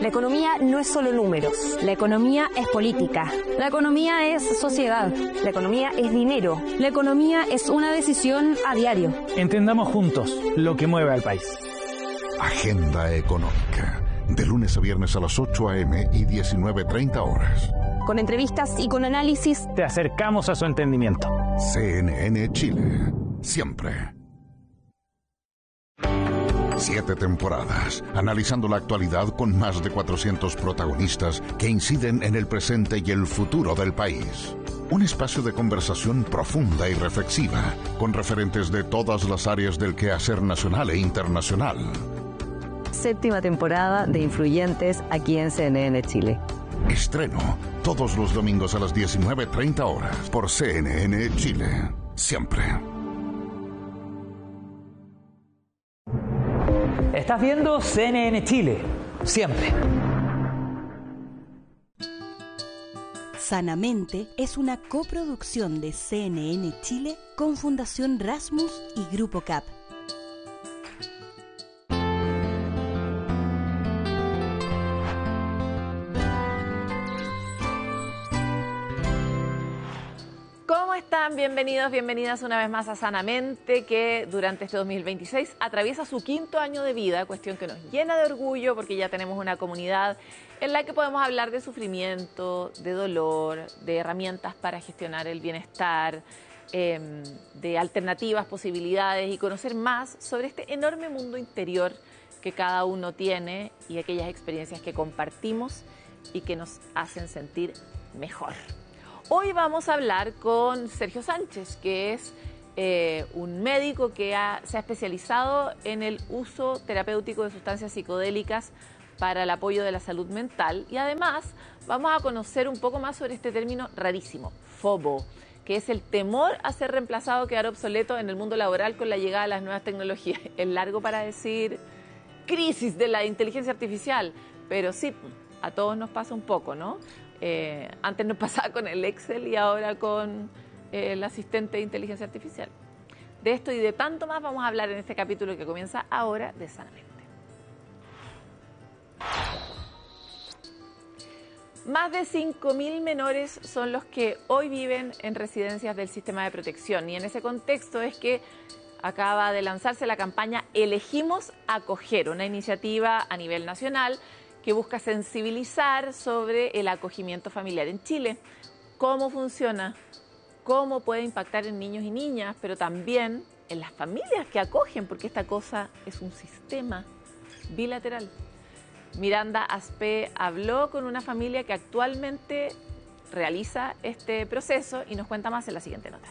La economía no es solo números. La economía es política. La economía es sociedad. La economía es dinero. La economía es una decisión a diario. Entendamos juntos lo que mueve al país. Agenda Económica. De lunes a viernes a las 8 a.m. y 19:30 horas. Con entrevistas y con análisis. Te acercamos a su entendimiento. CNN Chile. Siempre. 7 temporadas, analizando la actualidad con más de 400 protagonistas que inciden en el presente y el futuro del país. Un espacio de conversación profunda y reflexiva, con referentes de todas las áreas del quehacer nacional e internacional. 7ª temporada de Influyentes aquí en CNN Chile. Estreno todos los domingos a las 19:30 horas por CNN Chile. Siempre. Estás viendo CNN Chile. Siempre. Sanamente es una coproducción de CNN Chile con Fundación Rasmus y Grupo CAP. ¿Cómo están? Bienvenidos, bienvenidas una vez más a Sanamente, que durante este 2026 atraviesa su 5º año de vida, cuestión que nos llena de orgullo porque ya tenemos una comunidad en la que podemos hablar de sufrimiento, de dolor, de herramientas para gestionar el bienestar, de alternativas, posibilidades y conocer más sobre este enorme mundo interior que cada uno tiene y aquellas experiencias que compartimos y que nos hacen sentir mejor. Hoy vamos a hablar con Sergio Sánchez, que es un médico que se ha especializado en el uso terapéutico de sustancias psicodélicas para el apoyo de la salud mental. Y además vamos a conocer un poco más sobre este término rarísimo, FOBO, que es el temor a ser reemplazado, quedar obsoleto en el mundo laboral con la llegada de las nuevas tecnologías. Es largo para decir crisis de la inteligencia artificial, pero sí, a todos nos pasa un poco, ¿no? Antes nos pasaba con el Excel y ahora con el asistente de inteligencia artificial. De esto y de tanto más vamos a hablar en este capítulo que comienza ahora de Sanamente. Más de 5.000 menores son los que hoy viven en residencias del sistema de protección, y en ese contexto es que acaba de lanzarse la campaña Elegimos Acoger, una iniciativa a nivel nacional que busca sensibilizar sobre el acogimiento familiar en Chile, cómo funciona, cómo puede impactar en niños y niñas, pero también en las familias que acogen, porque esta cosa es un sistema bilateral. Miranda Aspe habló con una familia que actualmente realiza este proceso y nos cuenta más en la siguiente nota.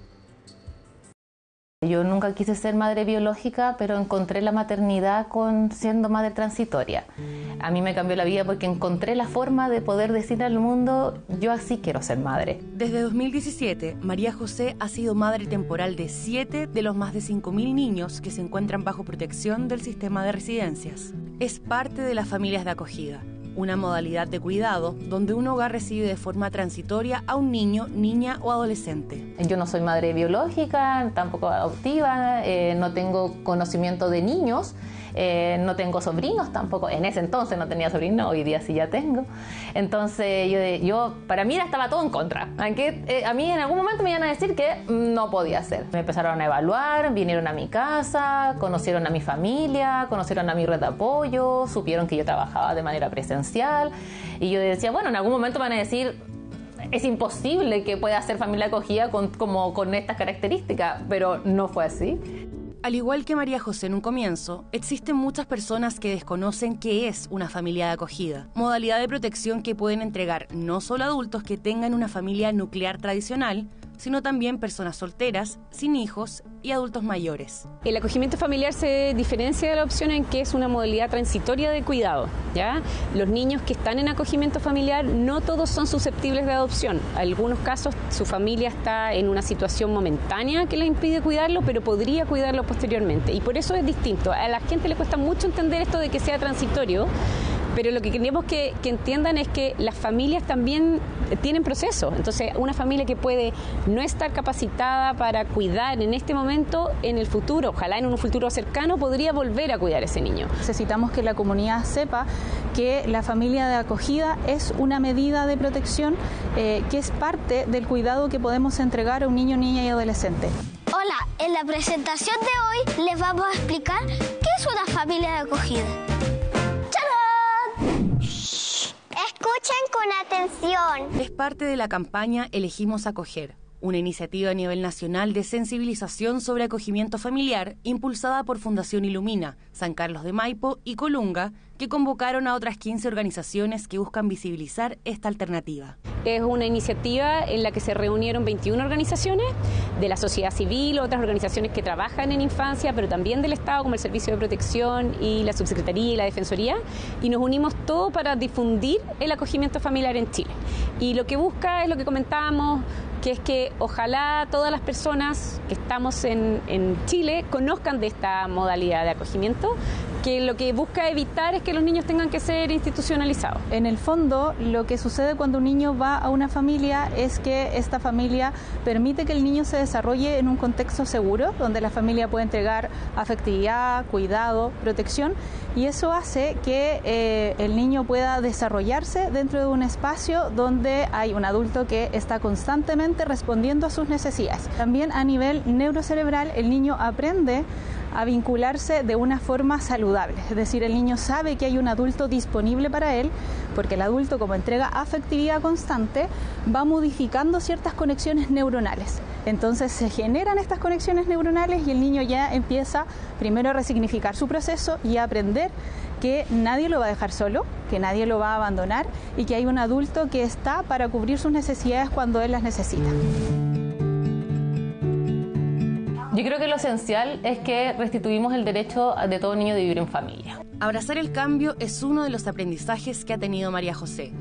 Yo nunca quise ser madre biológica, pero encontré la maternidad siendo madre transitoria. A mí me cambió la vida porque encontré la forma de poder decirle al mundo, yo así quiero ser madre. Desde 2017, María José ha sido madre temporal de 7 de los más de 5.000 niños que se encuentran bajo protección del sistema de residencias. Es parte de las familias de acogida, una modalidad de cuidado donde un hogar recibe de forma transitoria a un niño, niña o adolescente. Yo no soy madre biológica, tampoco adoptiva, no tengo conocimiento de niños, no tengo sobrinos tampoco. En ese entonces no tenía sobrinos, hoy día sí ya tengo. Entonces yo para mí estaba todo en contra. Aunque a mí en algún momento me iban a decir que no podía hacer. Me empezaron a evaluar, vinieron a mi casa, conocieron a mi familia, conocieron a mi red de apoyo, supieron que yo trabajaba de manera presencial. Y yo decía, bueno, en algún momento van a decir, es imposible que pueda ser familia acogida con estas características, pero no fue así. Al igual que María José en un comienzo, existen muchas personas que desconocen qué es una familia de acogida, modalidad de protección que pueden entregar no solo adultos que tengan una familia nuclear tradicional, sino también personas solteras, sin hijos y adultos mayores. El acogimiento familiar se diferencia de la opción en que es una modalidad transitoria de cuidado, ¿ya? Los niños que están en acogimiento familiar no todos son susceptibles de adopción. En algunos casos su familia está en una situación momentánea que les impide cuidarlo, pero podría cuidarlo posteriormente. Y por eso es distinto. A la gente le cuesta mucho entender esto de que sea transitorio, pero lo que queremos que entiendan es que las familias también tienen procesos. Entonces, una familia que puede no estar capacitada para cuidar en este momento, en el futuro, ojalá en un futuro cercano, podría volver a cuidar a ese niño. Necesitamos que la comunidad sepa que la familia de acogida es una medida de protección que es parte del cuidado que podemos entregar a un niño, niña y adolescente. Hola, en la presentación de hoy les vamos a explicar qué es una familia de acogida. ¡Tarán! Escuchen con atención. Es parte de la campaña Elegimos Acoger, una iniciativa a nivel nacional de sensibilización sobre acogimiento familiar impulsada por Fundación Ilumina, San Carlos de Maipo y Colunga, que convocaron a otras 15 organizaciones que buscan visibilizar esta alternativa. Es una iniciativa en la que se reunieron 21 organizaciones de la sociedad civil, otras organizaciones que trabajan en infancia, pero también del Estado, como el Servicio de Protección y la Subsecretaría y la Defensoría, y nos unimos todos para difundir el acogimiento familiar en Chile. Y lo que busca es lo que comentábamos, que es que ojalá todas las personas que estamos en Chile conozcan de esta modalidad de acogimiento, que lo que busca evitar es que los niños tengan que ser institucionalizados. En el fondo, lo que sucede cuando un niño va a una familia es que esta familia permite que el niño se desarrolle en un contexto seguro, donde la familia puede entregar afectividad, cuidado, protección, y eso hace que el niño pueda desarrollarse dentro de un espacio donde hay un adulto que está constantemente respondiendo a sus necesidades. También a nivel neurocerebral, el niño aprende a vincularse de una forma saludable, es decir, el niño sabe que hay un adulto disponible para él, porque el adulto, como entrega afectividad constante, va modificando ciertas conexiones neuronales. Entonces se generan estas conexiones neuronales y el niño ya empieza primero a resignificar su proceso y a aprender que nadie lo va a dejar solo, que nadie lo va a abandonar y que hay un adulto que está para cubrir sus necesidades cuando él las necesita. Yo creo que lo esencial es que restituimos el derecho de todo niño de vivir en familia. Abrazar el cambio es uno de los aprendizajes que ha tenido María José.